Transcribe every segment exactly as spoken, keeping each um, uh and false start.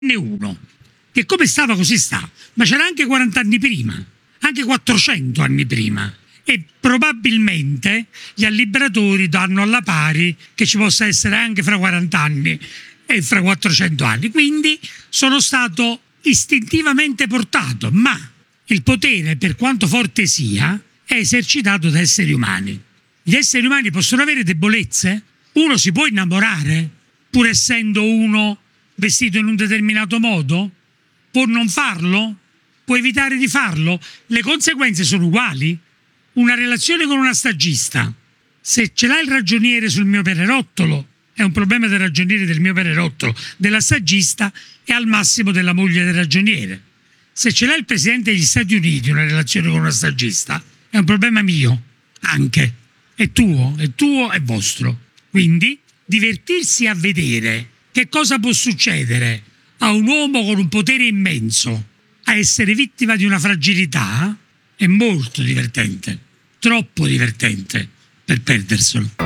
Ne uno, che come stava così sta, ma c'era anche quaranta anni prima, anche quattrocento anni prima, e probabilmente gli alliberatori danno alla pari che ci possa essere anche fra quaranta anni e fra quattrocento anni, quindi sono stato istintivamente portato, ma il potere, per quanto forte sia, è esercitato da esseri umani. Gli esseri umani possono avere debolezze? Uno si può innamorare, pur essendo uno vestito in un determinato modo? Può non farlo? Può evitare di farlo? Le conseguenze sono uguali? Una relazione con una stagista, se ce l'ha il ragioniere sul mio pianerottolo, è un problema del ragioniere del mio pianerottolo, della stagista è al massimo della moglie del ragioniere. Se ce l'ha il presidente degli Stati Uniti una relazione con una stagista, è un problema mio, anche. È tuo, è tuo, è vostro. Quindi divertirsi a vedere che cosa può succedere a un uomo con un potere immenso a essere vittima di una fragilità è molto divertente, troppo divertente per perderselo.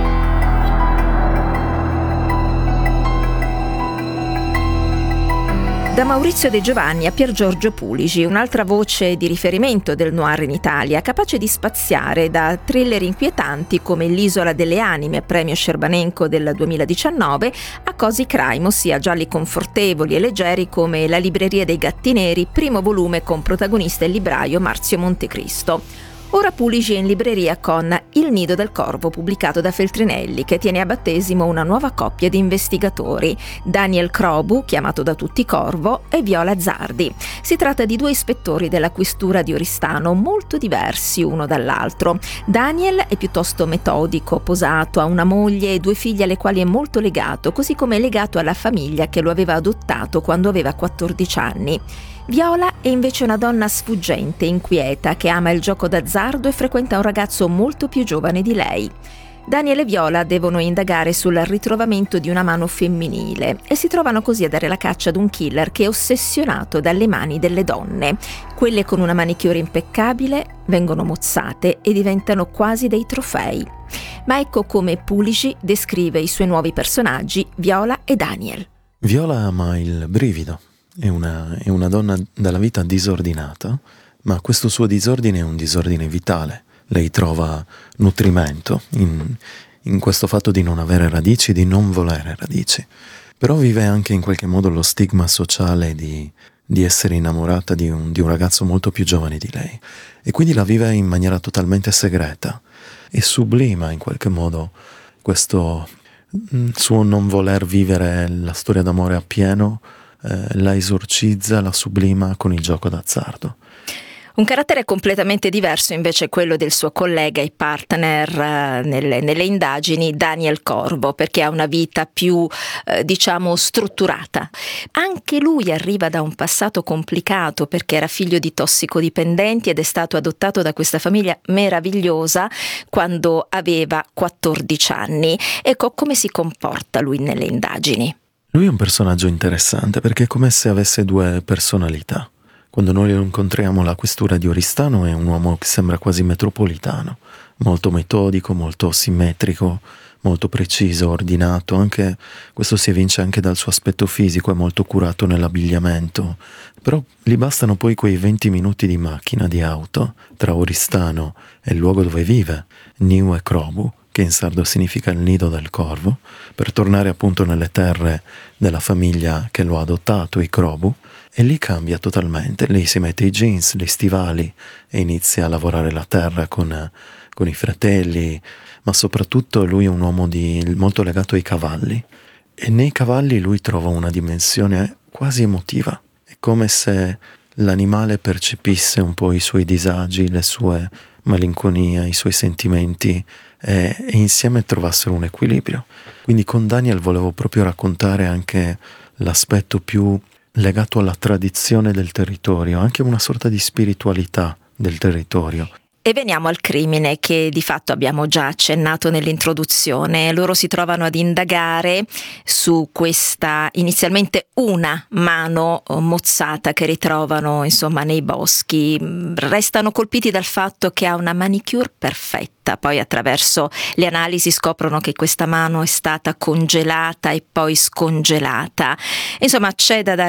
Da Maurizio De Giovanni a Pier Giorgio Pulici, un'altra voce di riferimento del noir in Italia, capace di spaziare da thriller inquietanti come L'isola delle anime, premio Scerbanenko del duemiladiciannove, a cosi crime, ossia gialli confortevoli e leggeri come La libreria dei gatti neri, primo volume con protagonista il libraio Marzio Montecristo. Ora Pulici è in libreria con Il nido del corvo, pubblicato da Feltrinelli, che tiene a battesimo una nuova coppia di investigatori, Daniel Crobu, chiamato da tutti Corvo, e Viola Zardi. Si tratta di due ispettori della questura di Oristano, molto diversi uno dall'altro. Daniel è piuttosto metodico, posato, ha una moglie e due figlie alle quali è molto legato, così come è legato alla famiglia che lo aveva adottato quando aveva quattordici anni. Viola è invece una donna sfuggente, inquieta, che ama il gioco d'azzardo e frequenta un ragazzo molto più giovane di lei. Daniel e Viola devono indagare sul ritrovamento di una mano femminile e si trovano così a dare la caccia ad un killer che è ossessionato dalle mani delle donne. Quelle con una manicure impeccabile vengono mozzate e diventano quasi dei trofei. Ma ecco come Pulici descrive i suoi nuovi personaggi, Viola e Daniel. Viola ama il brivido. È una, è una donna dalla vita disordinata, ma questo suo disordine è un disordine vitale. Lei trova nutrimento in, in questo fatto di non avere radici, di non volere radici. Però vive anche in qualche modo lo stigma sociale di, di essere innamorata di un, di un ragazzo molto più giovane di lei. E quindi la vive in maniera totalmente segreta e sublima in qualche modo questo suo non voler vivere la storia d'amore appieno. Eh, la esorcizza, la sublima con il gioco d'azzardo. Un carattere completamente diverso invece è quello del suo collega e partner eh, nelle, nelle indagini, Daniel Corvo, perché ha una vita più eh, diciamo strutturata. Anche lui arriva da un passato complicato perché era figlio di tossicodipendenti ed è stato adottato da questa famiglia meravigliosa quando aveva quattordici anni. Ecco come si comporta lui nelle indagini. Lui è un personaggio interessante perché è come se avesse due personalità. Quando noi lo incontriamo alla questura di Oristano è un uomo che sembra quasi metropolitano, molto metodico, molto simmetrico, molto preciso, ordinato. Anche questo si evince anche dal suo aspetto fisico, è molto curato nell'abbigliamento. Però gli bastano poi quei venti minuti di macchina, di auto, tra Oristano e il luogo dove vive, Niu e Crobu, che in sardo significa il nido del corvo, per tornare appunto nelle terre della famiglia che lo ha adottato, i Crobu, e lì cambia totalmente. Lì si mette i jeans, gli stivali e inizia a lavorare la terra con, con i fratelli, ma soprattutto lui è un uomo di, molto legato ai cavalli, e nei cavalli lui trova una dimensione quasi emotiva. È come se l'animale percepisse un po' i suoi disagi, le sue malinconia, i suoi sentimenti, e, e insieme trovassero un equilibrio. Quindi con Daniel volevo proprio raccontare anche l'aspetto più legato alla tradizione del territorio, anche una sorta di spiritualità del territorio. E veniamo al crimine che di fatto abbiamo già accennato nell'introduzione. Loro si trovano ad indagare su questa inizialmente una mano mozzata che ritrovano insomma nei boschi. Restano colpiti dal fatto che ha una manicure perfetta. Poi attraverso le analisi scoprono che questa mano è stata congelata e poi scongelata. Insomma, c'è da dare